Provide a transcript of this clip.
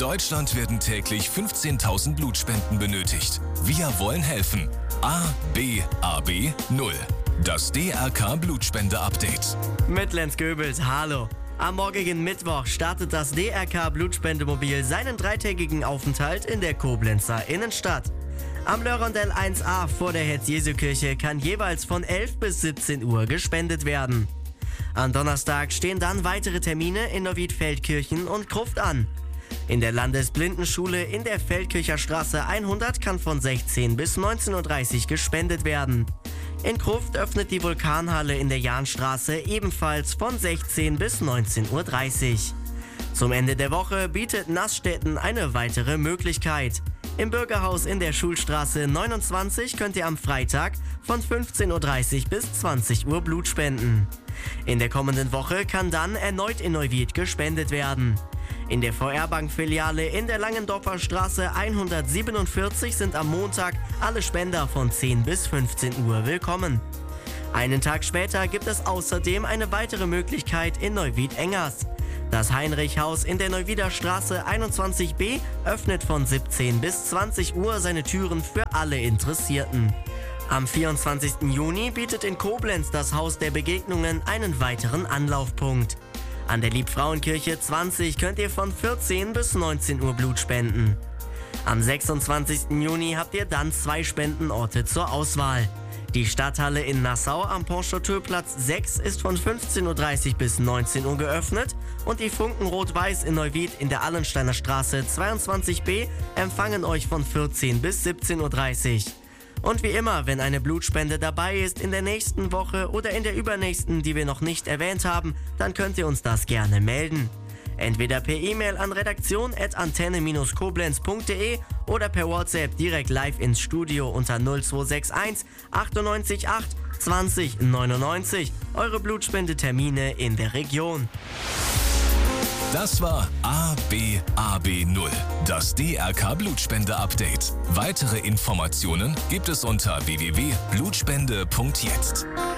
Deutschland werden täglich 15.000 Blutspenden benötigt. Wir wollen helfen. ABAB 0. Das DRK Blutspende-Update. Mit Lenz Goebels, hallo. Am morgigen Mittwoch startet das DRK Blutspendemobil seinen dreitägigen Aufenthalt in der Koblenzer Innenstadt. Am Lörrondell 1a vor der Herz-Jesu-Kirche kann jeweils von 11 bis 17 Uhr gespendet werden. Am Donnerstag stehen dann weitere Termine in Neuwied-Feldkirchen und Gruft an. In der Landesblindenschule in der Feldkircher Straße 100 kann von 16 bis 19.30 Uhr gespendet werden. In Gruft öffnet die Vulkanhalle in der Jahnstraße ebenfalls von 16 bis 19.30 Uhr. Zum Ende der Woche bietet Nassstetten eine weitere Möglichkeit. Im Bürgerhaus in der Schulstraße 29 könnt ihr am Freitag von 15.30 Uhr bis 20 Uhr Blut spenden. In der kommenden Woche kann dann erneut in Neuwied gespendet werden. In der VR-Bank-Filiale in der Langendorfer Straße 147 sind am Montag alle Spender von 10 bis 15 Uhr willkommen. Einen Tag später gibt es außerdem eine weitere Möglichkeit in Neuwied-Engers. Das Heinrich-Haus in der Neuwieder Straße 21b öffnet von 17 bis 20 Uhr seine Türen für alle Interessierten. Am 24. Juni bietet in Koblenz das Haus der Begegnungen einen weiteren Anlaufpunkt. An der Liebfrauenkirche 20 könnt ihr von 14 bis 19 Uhr Blut spenden. Am 26. Juni habt ihr dann 2 Spendenorte zur Auswahl. Die Stadthalle in Nassau am Pont-Chartreux-Platz 6 ist von 15.30 Uhr bis 19 Uhr geöffnet und die Funken Rot-Weiß in Neuwied in der Allensteiner Straße 22b empfangen euch von 14 bis 17.30 Uhr. Und wie immer, wenn eine Blutspende dabei ist in der nächsten Woche oder in der übernächsten, die wir noch nicht erwähnt haben, dann könnt ihr uns das gerne melden. Entweder per E-Mail an redaktion@antenne-koblenz.de oder per WhatsApp direkt live ins Studio unter 0261 98 8 20 99. Eure Blutspende-Termine in der Region. Das war ABAB 0, das DRK Blutspende-Update. Weitere Informationen gibt es unter www.blutspende.jetzt.